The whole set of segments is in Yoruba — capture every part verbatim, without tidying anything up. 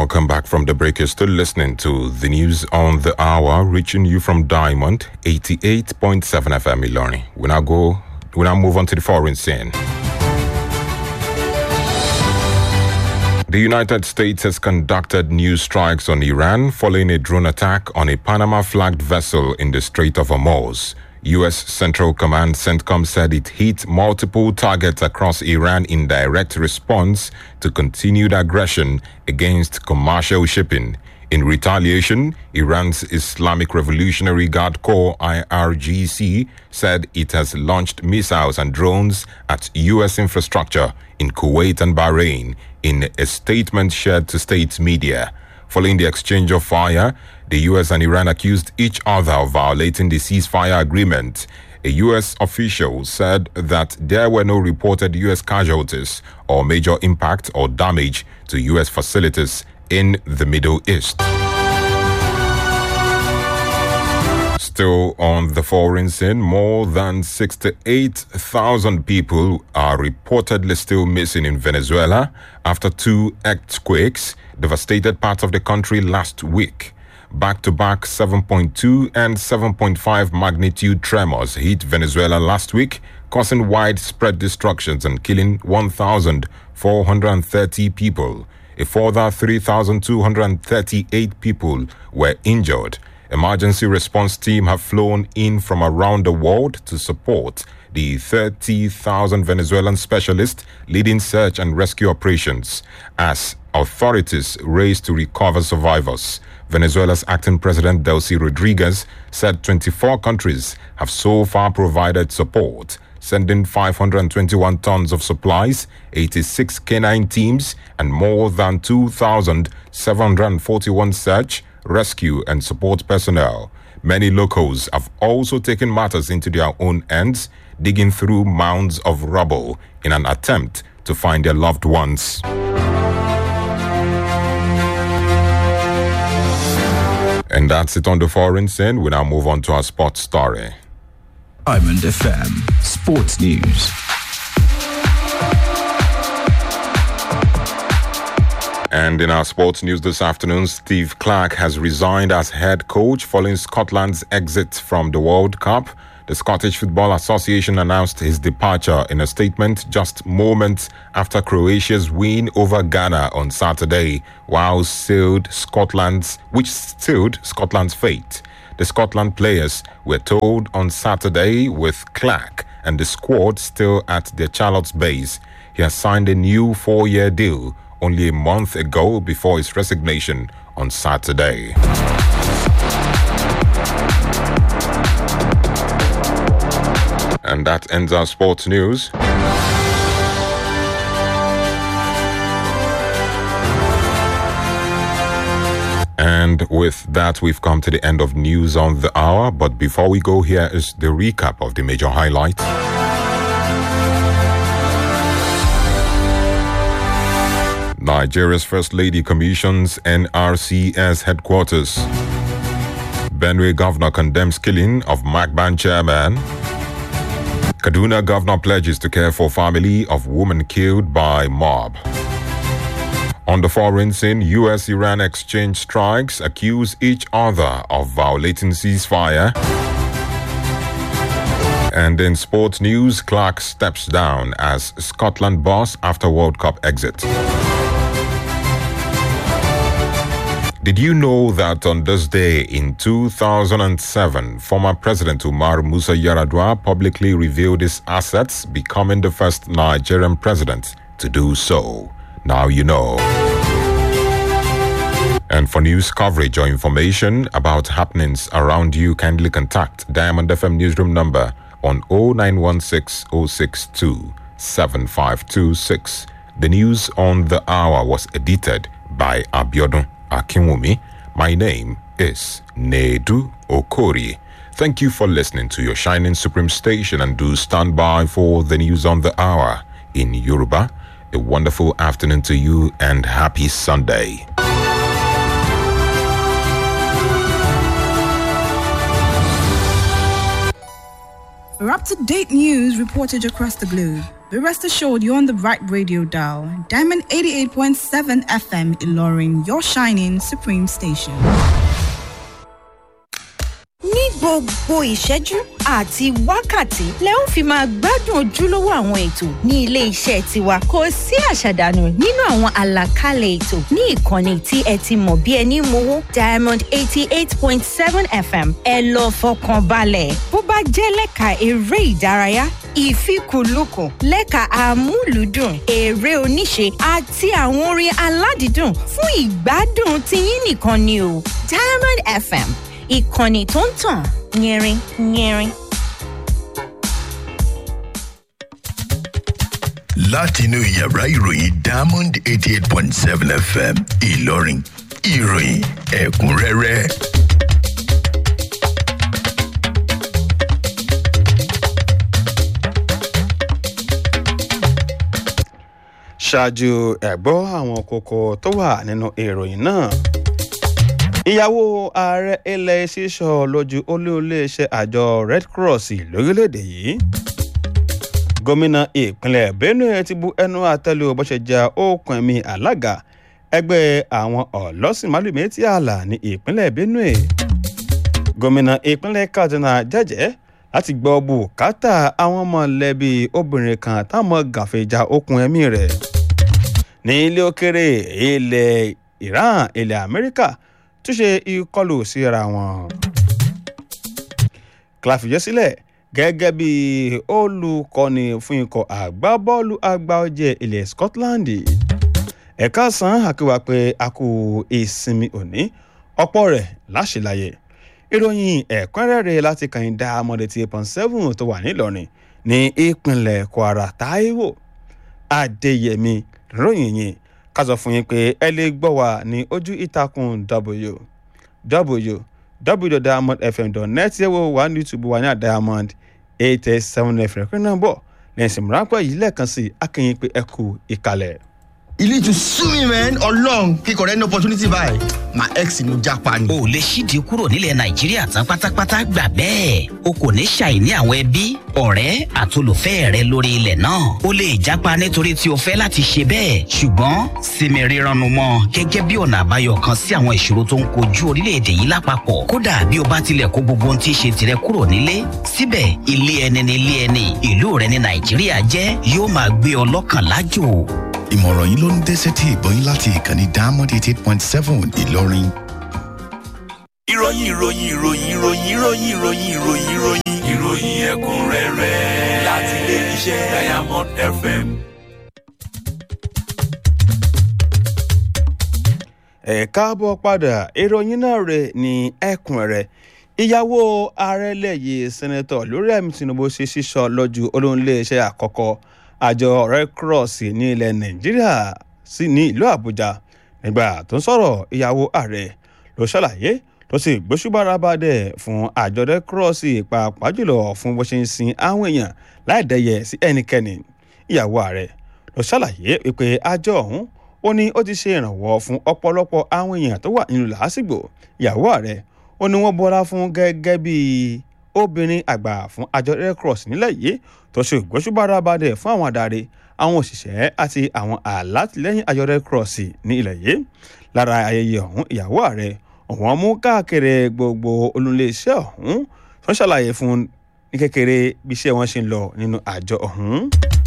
Welcome back from the break. You're still listening to the news on the hour, reaching you from Diamond eighty-eight point seven F M Ilorin. We now go, we now move on to the foreign scene. The United States has conducted new strikes on Iran following a drone attack on a Panama-flagged vessel in the Strait of Hormuz. U S Central Command CENTCOM said it hit multiple targets across Iran in direct response to continued aggression against commercial shipping. In retaliation, Iran's Islamic Revolutionary Guard Corps I R G C said it has launched missiles and drones at U S infrastructure in Kuwait and Bahrain in a statement shared to state media. Following the exchange of fire, the U S and Iran accused each other of violating the ceasefire agreement. A U S official said that there were no reported U S casualties or major impact or damage to U S facilities in the Middle East. Still on the foreign scene, more than sixty-eight thousand people are reportedly still missing in Venezuela after two earthquakes devastated parts of the country last week. Back-to-back seven point two and seven point five magnitude tremors hit Venezuela last week, causing widespread destructions and killing one thousand four hundred thirty people. A further three thousand two hundred thirty-eight people were injured. Emergency response team have flown in from around the world to support the thirty thousand Venezuelan specialists leading search and rescue operations as authorities race to recover survivors. Venezuela's acting president Delcy Rodriguez said twenty-four countries have so far provided support, sending five hundred twenty-one tons of supplies, eighty-six canine teams, and more than two thousand seven hundred forty-one search, rescue, and support personnel. Many locals have also taken matters into their own hands, digging through mounds of rubble in an attempt to find their loved ones. And that's it on the foreign scene. We now move on to our sports story. Diamond F M Sports News. And in our sports news this afternoon, Steve Clarke has resigned as head coach following Scotland's exit from the World Cup. The Scottish Football Association announced his departure in a statement just moments after Croatia's win over Ghana on Saturday, while sealed Scotland's, which sealed Scotland's fate. The Scotland players were told on Saturday, with Clarke and the squad still at their Charlotte's base, he has signed a new four-year deal only a month ago before his resignation on Saturday. And that ends our sports news. And with that, we've come to the end of News on the Hour. But before we go, here is the recap of the major highlights. Nigeria's First Lady commissions N R C S headquarters. Benue Governor condemns killing of Macban chairman. Kaduna Governor pledges to care for family of woman killed by mob. On the foreign scene, U S-Iran exchange strikes accuse each other of violating ceasefire. And in sports news, Clarke steps down as Scotland boss after World Cup exit. Did you know that on this day in two thousand seven, former President Umar Musa Yar'Adua publicly revealed his assets, becoming the first Nigerian president to do so? Now you know. And for news coverage or information about happenings around you, kindly contact Diamond F M newsroom number on oh nine one six oh six two seven five two six. The news on the hour was edited by Abiodun Akinwumi. My name is Nedu Okori. Thank you for listening to your shining supreme station, and do stand by for the news on the hour in Yoruba. A wonderful afternoon to you and happy Sunday. For up-to-date news reported across the globe, Be rest assured you're on the right radio dial. Diamond eighty-eight point seven F M Ilorin, your shining supreme station. Ní gbogbo ìṣẹ́jú àti wákàtí lẹ ó fi máa gbádùn ojúlówó àwọn ètò ní ilé iṣẹ́ tiwa. Kò sí àṣàdànù nínú àwọn àlàkalẹ̀ ètò ní ìkànnì tí ẹ ti mọ̀ bí ẹni mowó Diamond eighty-eight point seven F M. Ẹ lọ fọkàn balẹ̀. Bó bá jẹ́ lẹ́ka eré ìdárayá, ìfikùnlukùn, lẹ́ka àmúlùdùn, eré oníṣe àti àwọn orin aládìídùn fún ìgbádùn tiyín nìkan ni o. Diamond F M. Ìkànnì tó ń tàn yẹrin yẹrin. Látinú yàrá ìròyìn Diamond eighty-eight point seven F M Ìlọrin, ìròyìn ẹ̀kúnrẹ́rẹ́. Ṣáájú ẹ̀gbọ́ àwọn kókó tó wà nínú ìròyìn náà. Ìyàwó ààrẹ ilẹ̀ ṣíṣọ lójú olú-iléeṣẹ́ àjọ Red Cross lórílẹ̀‐èdè yìí. Gómìnà ìpínlẹ̀ Benue ti bu ẹnu àtẹ́lu bó ṣe ja okùn ẹ̀mí alága ẹgbẹ́ àwọn ọlọ́sìn málùmí tí ààlà ní ìpínlẹ̀ Benue. Gómìnà ìpínlẹ̀ Kaduna jẹ́jẹ́ láti gbọ́ bùkátà àwọn mọ̀lẹ́bí obìnrin kan táwọn gàfẹ́ ja okùn ẹ̀mí rẹ̀. Ní ilé òkèrè ilẹ̀ Iran ilẹ̀ Amẹ́ríkà túnṣe ìkọlù síra wọn. Clafijẹ́ sílẹ̀ gẹ́gẹ́ bí olùkọ́ni fún ikọ̀ àgbábọ́ọ̀lù àgbà ọ̀jẹ̀ ilẹ̀ Scotland. Ẹ̀ka san àkíwá pé a kú ìsinmi òní ọ̀pọ̀ rẹ̀ láṣìláyè. Ìròyìn ẹ̀kúnrẹ́rẹ́ láti kàn dá amọ̀dé ti eight point seven tó wà nílọrin ní ìpínlẹ̀ Kwara. Táíwò Adéyẹmí ròyìn yìí ká sọ fún yín pé ẹ lè gbọ́ wa ní ojú ìtàkùn w w w dot diamond f m dot net yẹ̀wò wà ní YouTube wa ní Diamond eight eight seven F M rẹ̀ náà bọ̀ lẹ́yìn ìsìnkú ráńpẹ́ yìí lẹ́ẹ̀kan sí akínyìn pé ẹ kú ìkàlẹ̀. You need to sue me, man, or long. Kíkọ̀ rẹ̀ ní opportunity báyìí. My ex ni mo jápa ni. O lè ṣídìí kúrò nílẹ̀ Nàìjíríà tán pátápátá gbà bẹ́ẹ̀. O kò ní ṣàìní àwọn ẹbí, ọ̀rẹ́ àtolùfẹ́ rẹ lórí ilẹ̀ náà. O lè jápa nítorí tí o fẹ́ láti ṣe bẹ́ẹ̀. Ṣùgbọ́n sinmi rírannu mọ́ gẹ́gẹ́ bí ọ̀nà àbáyọ kan sí àwọn ìṣòro tó ń kojú orílẹ̀-èdè yìí lápapọ̀. Kódà bí o bá tilẹ̀ kó gbogbo ohun tí í ṣe tirẹ̀ kúrò nílé, síbẹ̀ ilé ẹni ni ilé ẹni, ìlú rẹ ní Nàìjíríà jẹ́ yóò máa gbé ọ lọ́kàn lájò. Ìmọ̀ràn yìí ló ń dé sétí ìgbọ́yìn láti ìkànnì Diamond eighty-eight point seven Ìlọrin. Ìròyìn ìròyìn ìròyìn ìròyìn ìròyìn ìròyìn ìròyìn ìròyìn ìròyìn ẹ̀kúnrẹ́rẹ́ láti ilé iṣẹ́ Diamond F M. Ẹ káàbọ̀ padà ìròyìn náà rẹ̀ ní ẹ̀kúnrẹ́rẹ́. Ìyàwó ààrẹ lẹ́yìn sẹ́nẹ́tọ̀ lórí ẹ̀mí Tinubu ṣe sísọ lójú olóńléeṣẹ́ àkọ́kọ́ àjọ Red Cross ní ilẹ̀ Nàìjíríà sí ní ìlú Àbújá. Nígbà tó ń sọ̀rọ̀ ìyàwó ààrẹ ló ṣàlàyé tó sì gbóṣùbárabàdẹ̀ fún àjọ Red Cross pàápàá jùlọ fún bó ṣe ń sin àwọn èèyàn láì dẹ̀yẹ sí ẹnikẹ́ni. Ìyàwó ààrẹ ló ṣàlàyé wípé àjọ ọ̀hún ó ní ó ti ṣe ìrànwọ́ fún ọ̀pọ̀lọpọ̀ àwọn èèyàn tó wà nínú làásìgbò. Ìyàwó ààrẹ ó ní wọ́n bọ́lá fún gẹ́gẹ́ bí obìnrin àgbà fún àjọ Red Cross nílẹ̀ yìí tó ṣe gbóṣùbárabàdẹ̀ fún àwọn adarí àwọn òṣìṣẹ́ àti àwọn alátìlẹ́yìn àjọ Red Cross ní ilẹ̀ yìí. Lára ayẹyẹ ọ̀hún ìyàwó ààrẹ ọ̀wọ́n mú káàkiri gbogbo olùléeṣẹ́ ọ̀hún tó ṣàlàyé fún ní kékeré bí iṣẹ́ wọn ṣe ń lọ nínú àjọ ọ̀hún.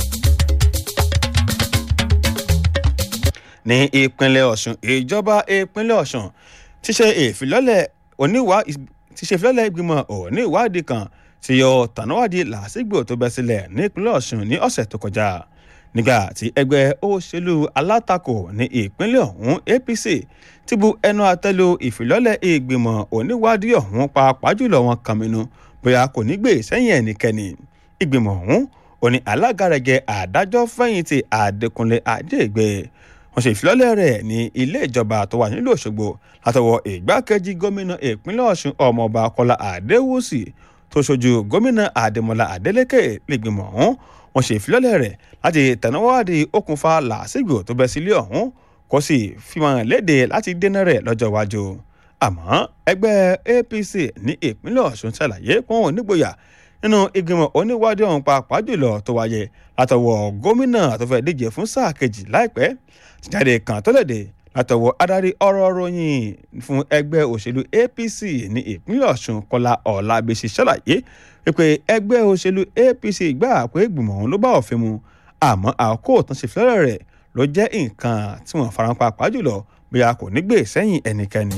Ní ìpínlẹ̀ Ọ̀ṣun ìjọba ìpínlẹ̀ Ọ̀ṣun ti ṣe ìfilọ́lẹ̀ oníwàá ti ṣe ìfilọ́lẹ̀ ìgbìmọ̀ òní ìwádìí kan tí yọ tànáwádìí làásìgbò tó bẹ́ sílẹ̀ ní ìpínlẹ̀ Ọ̀ṣun ní ọ̀sẹ̀ tó kọjá. Nígbà tí ẹgbẹ́ òṣèlú alátakò ní ìpínlẹ̀ ọ̀hún A P C ti bu ẹnu àtẹ́lu ìfilọ́lẹ̀ ìgbìmọ̀ oníwádìí ọ̀hún pàápàá jùlọ wọn kànmínú bóyá kò ní gbé sẹ́yìn ẹnikẹ́ni. Ìgbìmọ̀ ọ̀hún ò ní alága rẹ̀ jẹ́ adájọ́ fẹ̀yìntì Adékúnlé Adégbé. Wọ́n ṣe ìfilọ́lẹ̀ rẹ̀ ní ilé ìjọba tó wà nílùú Òṣogbo látọwọ́ ìgbákejì gómìnà ìpínlẹ̀ Ọ̀ṣun ọmọọba Kọ́lá Adéwùsì tó ṣojú gómìnà Adémọ́lá Adélékè. Lẹ́gbìmọ̀ ọ̀hún wọ́n ṣe ìfilọ́lẹ̀ rẹ̀ láti tẹ̀náwádìí okùnfà làásìgbò tó bẹ́ sílé ọ̀hún kó sì fi wọn léde láti dènà rẹ̀ lọ́jọ́ iwájú. Àmọ́ ẹgbẹ́ A P C ní ìpínlẹ̀ Ọ̀ṣun ṣàlàyé pé wọn ò nígboyà nínú ìgbìmọ̀ oníwádìí ọ̀hún pàápàá jùlọ tó wáyé látọwọ́ gómìnà tó fẹ́ díje fún sáà kejì láìpẹ́ tíjáde kan tó léde látọwọ́ adarí ọ̀rọ̀ ròyìn fún ẹgbẹ́ òṣèlú A P C ní ìpínlẹ̀ Ọ̀ṣun Kọ́lá Ọlábísí ṣàlàyé wípé ẹgbẹ́ òṣèlú A P C gbà pé ìgbìmọ̀ ọ̀hún ló bá òfin mu àmọ́ àkókò tán ṣe fẹ́rẹ̀ rẹ̀ ló jẹ́ nǹkan tí wọ́n fara pàápàá jùlọ bóyá kò ní gbé sẹ́yìn ẹnikẹ́ni.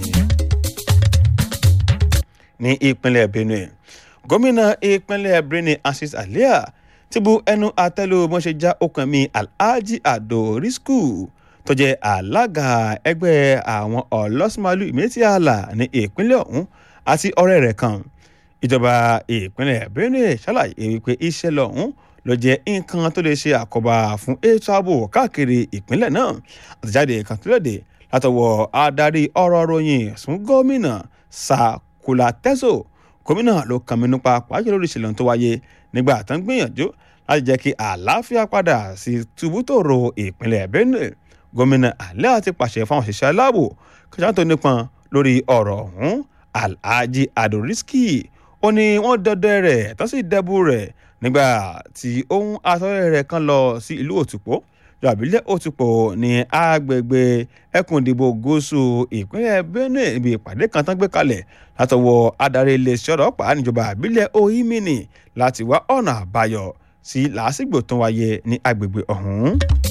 ní ìpínlẹ̀ Benue gómìnà ìpínlẹ̀ Benue Asis Alia ti bu ẹnu àtẹ́lù mọ́ṣẹ́ já okùn mi Alhaji Ado Risku tó jẹ́ alága ẹgbẹ́ àwọn ọlọ́sùnmálù ìmẹ́tíàlà ní ìpínlẹ̀ ọ̀hún àti ọ̀rẹ́ rẹ̀ kan. ìjọba ìpínlẹ̀ Benue ṣàlàyé wípé ìṣẹ̀lẹ̀ ọ̀hún ló jẹ́ nǹkan tó lè ṣe àkóbá fún ètò ààbò káàkiri ìpínlẹ̀ náà. àtẹ̀jáde kan tó léde látọwọ́ adarí ọ̀rọ̀ ròyìn fún gómìnà Sakula Teso gómìnà ló kàn mí nípa pàjọ lórí ìṣẹ̀lẹ̀ tó wáyé nígbà tó ń gbìyànjú láti jẹ́ kí àlàáfíà padà sí tùbútòrò ìpínlẹ̀ Benue. gómìnà Alia ti pàṣẹ fáwọn òṣìṣẹ́ aláàbò kọjá tó nípọn lórí ọ̀rọ̀ ọ̀hún. Alhaji Ado Risky ó ní wọ́n dọdẹ rẹ̀ tó sì dẹ́bù rẹ̀ nígbà tí ohun àtọ́rẹ́ rẹ̀ kan lọ sí ìlú Òtùpó ìjọba Òtùpó ní agbègbè ẹkùn ìdìbò gúúsù ìpínlẹ̀ Benue ibi ìpàdé kan tán gbé kalẹ̀ látọwọ́ adarí iléeṣẹ́ ọlọ́pàá níjọba ìbílẹ̀ Ohimini láti wá ọ̀nà àbáyọ sí làásìgbò tó wáyé ní agbègbè ọ̀hún.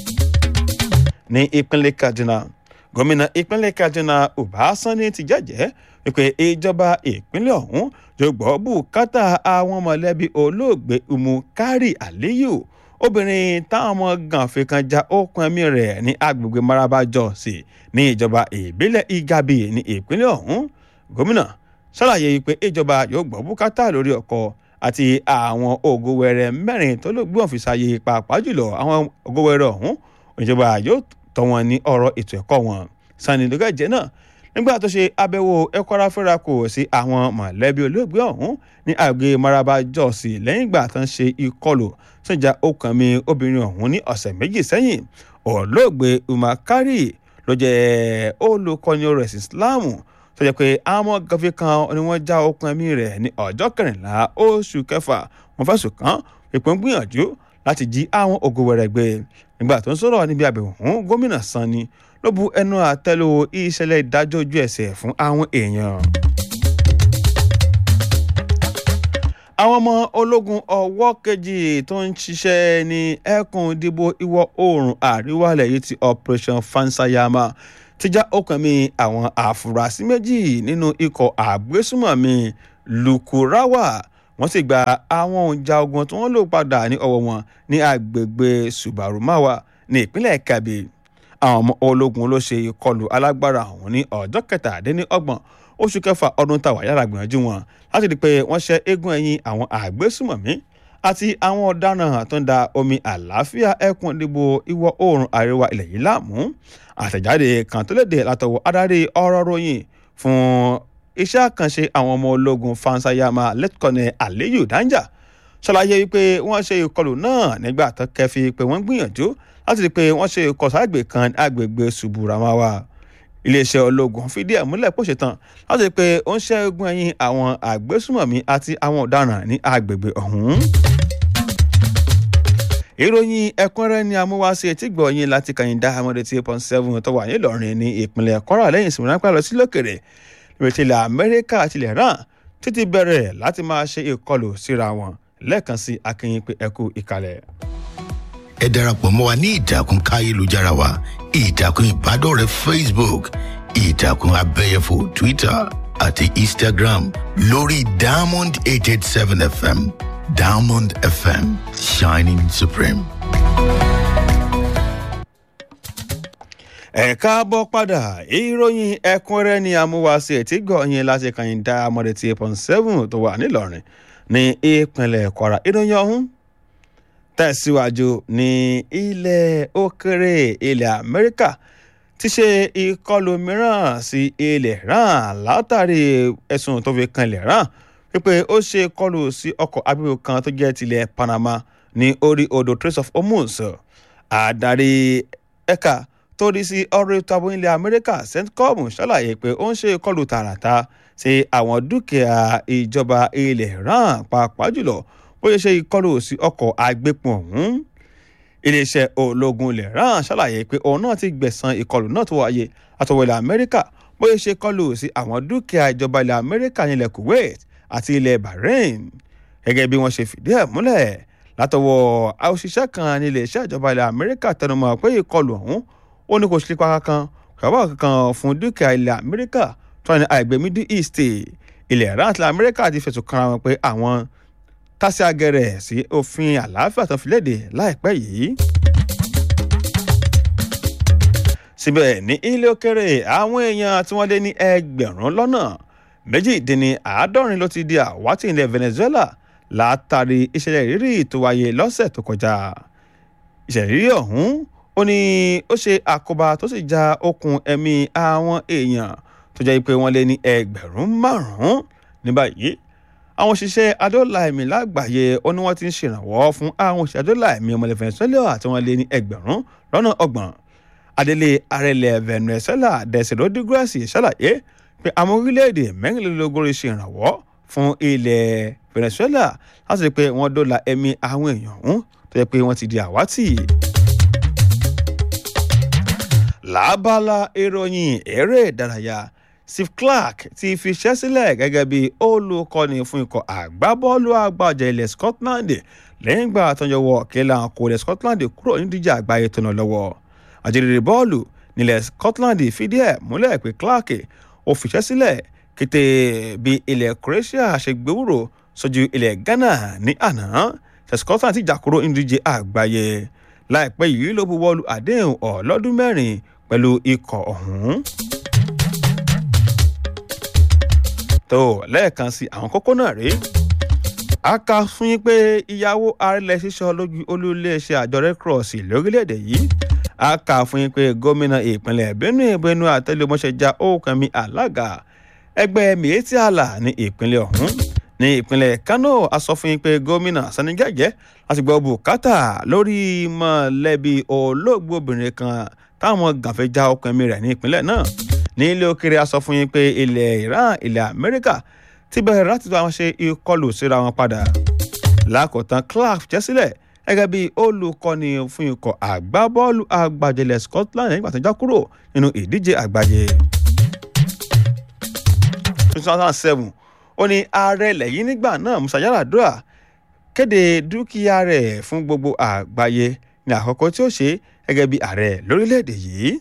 ní ìpínlẹ̀ Kaduna gómìnà ìpínlẹ̀ Kaduna Uba Sani ti jẹ́jẹ́ wípé ìjọba ìpínlẹ̀ ọ̀hún yóò gbọ́ bùkátà àwọn mọ̀lẹ́bí olóògbé Umu Kari Aliyu obìnrin táwọn ọmọ gànfẹ́ kan já okùn ẹ̀mí rẹ̀ ní agbègbè Maraba Jos ní ìjọba ìbílẹ̀ Igabi ní ìpínlẹ̀ ọ̀hún. gómìnà ṣàlàyé pé ìjọba yóò gbọ́ bùkátà lórí ọkọ àti àwọn ògo wẹrẹ mẹ́rin tó ló gbọ́n fi ṣàyè pàápàá jùlọ àwọn ògo wẹrẹ ọ̀hún ìjọba yóò tọ́ wọn ní ọ̀rọ̀ ètò ẹ̀kọ́ wọn. Sani ló gẹ̀jẹ̀ náà nígbà tó ṣe àbẹ̀wò ẹ̀kọ́ra fẹ́ra kò sí àwọn mọ̀lẹ́bí olóògbé ọ̀hún ní àgbègbè Maraba Jos lẹ́yìn ìgbà tó ń ṣe ìkọlù sọ́jà okùn mi obìnrin ọ̀hún ní ọ̀sẹ̀ méjì sẹ́yìn. olóògbé Umar Kari ló jẹ́ olùkọ́ni rẹ̀ Islam tó jẹ́ pé àwọn gànfẹ́ kan ni wọ́n já okùn ẹ̀mí rẹ̀ ní ọjọ́ kẹrìnlá oṣù kẹfà wọ́n fẹ̀sùn kàn ìpín gbìyànjú láti jí àwọn ògo wẹrẹ gbé. nígbà tó ń sọ̀rọ̀ níbi àbẹ̀wò ọ̀hún gómìnà Sani ló bu ẹnu àtẹ́lù ìṣẹ̀lẹ̀ ìdájọ́ ojú ẹsẹ̀ fún àwọn èèyàn. àwọn ọmọ ológun ọwọ́ kejì tó ń ṣiṣẹ́ ní ẹkùn ìdìbò ìwọ̀ oòrùn àríwá ilẹ̀ yìí ti Operation Fansayama ti já okùn mi àwọn àfúrásì méjì nínú ikọ̀ àgbésùmọ̀mí Lukurawa wọ́n sì gba àwọn ọjà ogun tí wọ́n lò padà ní ọwọ́ wọn ní agbègbè Subarumawa ní ìpínlẹ̀ Kebbi. àwọn ọmọ ológun ló ṣe ìkọlù alágbára ọ̀hún ní ọjọ́ kẹtàdínlọ́gbọ̀n oṣù kẹfà ọdún tàwa yára gbìyànjú wọn láti rí i pé wọ́n ṣẹ́ eégún ẹ̀yìn àwọn àgbésùmọ̀mí àti àwọn ọ̀daràn tó ń da omi àlàáfíà ẹkùn ìdìbò ìwọ̀ oòrùn àríwá ilẹ̀ yìí láàmú. àtẹ̀jáde kan tó léde látọwọ́ adarí ọ̀rọ̀ ròyìn fún iṣẹ́ àkànṣe àwọn ọmọ ológun Fansayama Lieutenant Aliyu Danja ṣàlàyé wípé wọ́n ṣe ìkọlù náà nígbà tó kẹfì pé wọ́n gbìyànjú láti rí i pé wọ́n ṣe ìkọ̀ságbè kan ní agbègbè Suburamawa. iléeṣẹ́ ológun fìdí ẹ̀ múlẹ̀ pò ṣetán láti rí i pé ó ń ṣẹ́gun ẹ̀yìn àwọn àgbésùmọ̀mí àti àwọn ọ̀daràn ní agbègbè ọ̀hún. ìròyìn ẹ̀kúnrẹ́rẹ́ ni amúwáṣe etí gbọ̀nyìn láti kàyìndá amọ̀dé tí eight point seven tó wà nílọrin ní ìpínlẹ̀ Kwara lẹ́yìn ìsinmi ráńpẹ́ lọ sí lókèrè ìrètí ilẹ̀ Amẹ́ríkà àti ilẹ̀ Iran títí bẹ̀rẹ̀ láti máa ṣe ìkọlù síra wọn lẹ́ẹ̀kan sí akínyìn pé ẹ kú ìkàlẹ̀. ẹ darapọ̀ mọ́ wa ní ìtàkùn káyélujára wa ìtàkùn ìbádọ́rẹ̀ẹ́ Facebook ìtàkùn abẹ́yẹfò Twitter àti Instagram lórí Diamond eight eight seven F M Diamond F M Shining Supreme. ẹ káàbọ̀ padà ìròyìn ẹ̀kúnrẹ́rẹ́ ni amúwáṣe tí gbọ̀nyìn láti kàn dá amọ̀dé tí eight point seven tó wà nílọrin ní ìpínlẹ̀ Kwara. ìròyìn ọ̀hún tẹ̀síwájú ní ilẹ̀ òkèrè ilẹ̀ Amẹ́ríkà ti ṣe ìkọlù mìíràn sí ilẹ̀ Iran látàrí ẹ̀sùn tó fi kan ilẹ̀ Iran wípé ó ṣe ìkọlù sí ọkọ̀ agbépo kan tó jẹ́ tilẹ̀ Panama ní orí odò Strait of Hormuz. Adarí ẹ̀ka tó rí sí ọ̀rọ̀ ètò ààbò ilẹ̀ Amẹ́ríkà CENTCOM ṣàlàyé pé ó ń ṣe ìkọlù tààràtà sí àwọn dúkìá ìjọba ilẹ̀ Iran pàápàá jùlọ bóyá ṣe ìkọlù sí ọkọ̀ agbépọn ọ̀hún. iléeṣẹ́ ológun ilẹ̀ iran ṣàlàyé pé òun náà ti gbẹ̀san ìkọlù náà tó wáyé àtọwọ́ ilẹ̀ amẹ́ríkà bóyá ṣe kọlù sí àwọn dúkìá ìjọba ilẹ̀ amẹ́ríkà nílẹ̀ kuwait àti ilẹ̀ bahrain gẹ́gẹ́ bí wọ́n ṣe fìdí ẹ̀ múlẹ̀ látọwọ́ òṣìṣẹ́ kan nílé iṣẹ́ ìjọba ilẹ̀ amẹ́ríkà tẹnumọ́ pé ìkọlù ọ̀hún ó ní kò ṣe pa kankan kàwá kankan fún dúkìá ilẹ̀ amẹ́ríkà tó ní àìgbé middle east ilẹ̀ iran àti amẹ́ríkà ti fẹ̀sùn kan wọn pé àwọn tásí agẹrẹ sí òfin àlàáfíà tó fi léde láìpẹ́ yìí. síbẹ̀ ní ilé òkèrè àwọn èèyàn tí wọ́n lé ní ẹgbẹ̀rún lọ́nà méjìdínláàádọ́rin ló ti di àwátì ilẹ̀ venezuela látàrí ìṣẹ̀lẹ̀ ìrírí tó wáyé lọ́sẹ̀ tó kọjá. ìṣẹ̀lẹ̀ ìrírí ọ̀hún ó ní ó ṣe àkóbá tó sì já okùn ẹ̀mí àwọn èèyàn tó jẹ́ pé wọ́n lé ní ẹgbẹ̀rún márùn-ún ní báyìí. àwọn òṣìṣẹ́ adóòlà-ẹ̀mí lágbàáyé ó ní wọ́n ti ń ṣèrànwọ́ fún àwọn òṣìṣẹ́ adóòlà-ẹ̀mí ọmọlẹ̀ venezuela tí wọ́n lé ní ẹgbẹ̀rún lọ́nà ọgbọ̀n. adélé ààrẹ venezuela Delcy Rodríguez ṣàlàyé pé àwọn orílẹ̀-èdè mẹ́rìnlélógún ṣe ìrànwọ́ fún ilẹ̀ venezuela láti rí i pé wọ́n dóòlà ẹ̀mí àwọn èèyàn ọ̀hún tó yẹ pé wọ́n ti di àwátì. lábala ìròyìn eré ìdárayá Steve Clark ti fiṣẹ́ sílẹ̀ gẹ́gẹ́ bí olùkọ́ni fún ikọ̀ àgbábọ́ọ̀lù àgbàjẹ ilẹ̀ Scotland lẹ́yìn ìgbà àtọ́jọwọ́ kílà kó ilẹ̀ Scotland kúrò nídíje àgbáyé tó ná lọ́wọ́. àjẹrèrè bọ́ọ̀lù nílẹ̀ Scotland fìdí ẹ̀ múlẹ̀ pé Clark ó fiṣẹ́ sílẹ̀ kété bí ilẹ̀ Croatia ṣe gbéwúrò sójú ilẹ̀ Ghana ní àná ṣe Scotland ti jà kúrò nídíje àgbáyé. láìpẹ́ yìí ló buwọ́lù àdéhùn ọlọ́dún mẹ́rin pẹ̀lú ikọ̀ ọ̀hún. tó lẹ́ẹ̀kan sí àwọn kókó náà rí a kà fún yín pé ìyàwó ààrẹ ṣíṣọ lójú olú-iléeṣẹ́ àjọ Red Cross lórílẹ̀‐èdè yìí a kà fún yín pé gómìnà ìpínlẹ̀ Benue Benue àtẹlẹmọṣẹ́ já Ọ̀kànmí alága ẹgbẹ́ Miyetti Allah ní ìpínlẹ̀ ọ̀hún. ní ìpínlẹ̀ Kano a sọ fún yín pé gómìnà Sani Gẹ́gẹ́ láti gbọ́ bùkátà lórí mọ̀lẹ́bí olóògbé obìnrin kan táwọn gànfẹ́ já Ọ̀kànmí rẹ̀ ní ìpínlẹ̀ náà. ní ilé òkèrè a sọ fún yín pé ilẹ̀ Iran ilẹ̀ Amẹ́ríkà ti bẹ̀rẹ̀ láti tó àwọn ṣe ìkọlù síra wọn padà. lákòótán Clark jẹ́ sílẹ̀ gẹ́gẹ́ bí olùkọ́ni fún ikọ̀ àgbábọ́ọ̀lù àgbàjẹlẹ̀ Scotland nígbà tó já kúrò nínú ìdíje àgbáyé. two thousand seven ó ní ààrẹ lẹ́yìn nígbà náà Musa Yar'Adua kéde dúkìá rẹ̀ fún gbogbo àgbáyé ní àkọ́kọ́ tí ó ṣe gẹ́gẹ́ bí ààrẹ lórílẹ̀‐èdè yìí.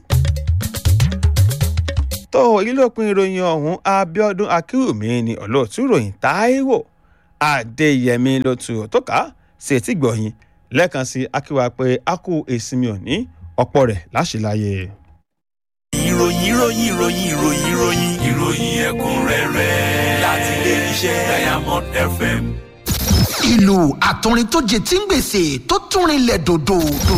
tó ìlópin ìròyìn ọ̀hún Abíọ́dún Akínwùmí ni olóòtú ìròyìn Táíwò Adéyẹmí ló tu tó ká sí etí gbọ̀yìn lẹ́ẹ̀kan sí akíwá pé a kú ìsinmi òní ọ̀pọ̀ rẹ̀ láṣìláyé. ìròyìn ìròyìn ìròyìn ìròyìn ìròyìn ìròyìn ẹ̀kúnrẹ́rẹ́ láti ilé iṣẹ́ Diamond F M. ìlú àtọrin tó jẹ tí ń gbèsè tó tún rinlẹ̀ dòdò dòdò.